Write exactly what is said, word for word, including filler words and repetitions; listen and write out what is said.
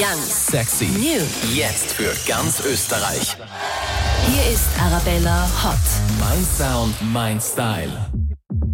Young, Sexy, New. jetzt für ganz Österreich. Hier ist Arabella Hot. Mein Sound, mein Style.